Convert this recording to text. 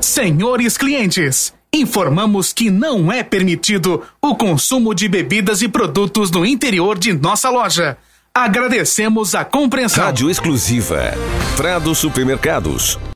Senhores clientes, informamos que não é permitido o consumo de bebidas e produtos no interior de nossa loja. Agradecemos a compreensão. Rádio exclusiva Prado Supermercados.